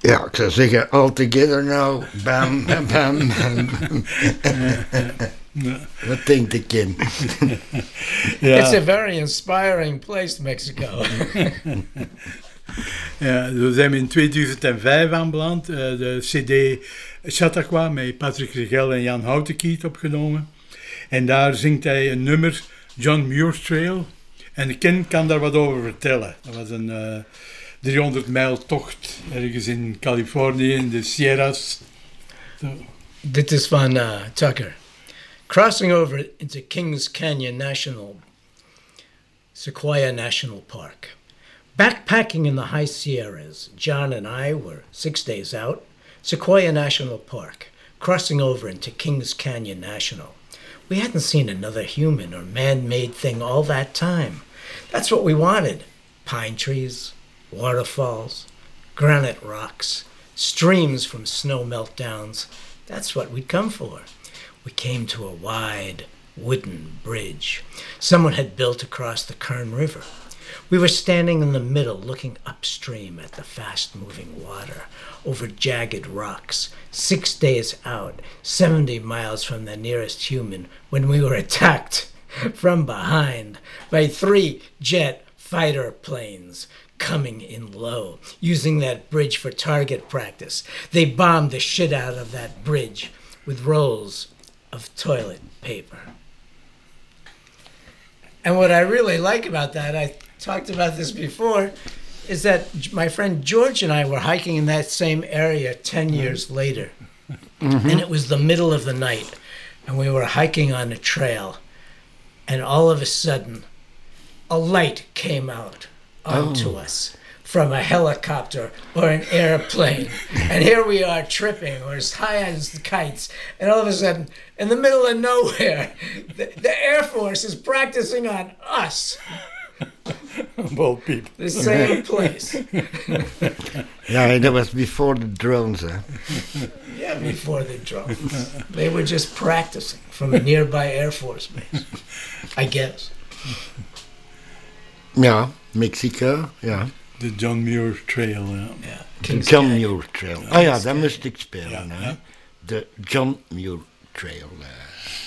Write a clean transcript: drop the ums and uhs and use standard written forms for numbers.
Ja, ik zou zeggen, all together now. Bam, bam, bam. Wat denkt de kind? Ja. It's a very inspiring place, Mexico. Ja, we zijn in 2005 aanbeland. De CD Chautauqua met Patrick Regel en Jan Houtenkiet opgenomen. En daar zingt hij een nummer, John Muir Trail. En Ken kan daar wat over vertellen. Dat was een 300 mijl tocht ergens in Californië, in de Sierras. Dit is van Tucker. Crossing over into Kings Canyon National, Sequoia National Park. Backpacking in the high Sierras, John and I were 6 days out, Sequoia National Park, crossing over into Kings Canyon National. We hadn't seen another human or man-made thing all that time. That's what we wanted. Pine trees, waterfalls, granite rocks, streams from snow meltdowns. That's what we'd come for. We came to a wide wooden bridge someone had built across the Kern River. We were standing in the middle, looking upstream at the fast-moving water, over jagged rocks, 6 days out, 70 miles from the nearest human, when we were attacked from behind by 3 jet fighter planes coming in low, using that bridge for target practice. They bombed the shit out of that bridge with rolls of toilet paper. And what I really like about that, I talked about this before, is that my friend George and I were hiking in that same area 10 years later. Mm-hmm. And it was the middle of the night, and we were hiking on a trail, and all of a sudden, a light came out onto us from a helicopter or an airplane. And here we are tripping, or as high as the kites, and all of a sudden, in the middle of nowhere, the Air Force is practicing on us. Well, people. The same place. Ja, that was before the drones, hè? Yeah, before the drones. They were just practicing from a nearby Air Force base, I guess. Ja, Mexico, ja. De John Muir Trail, ja. Yeah. De John Muir Trail. Ah ja, dat moest ik spelen, Ja, hè. ja. De John Muir Trail.